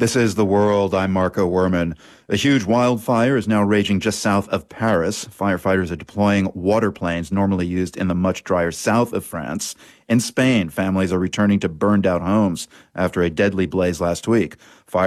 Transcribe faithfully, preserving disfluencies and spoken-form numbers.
This is The World. I'm Marco Werman. A huge wildfire is now raging just south of Paris. Firefighters are deploying water planes normally used in the much drier south of France. In Spain, families are returning to burned out homes after a deadly blaze last week. Fire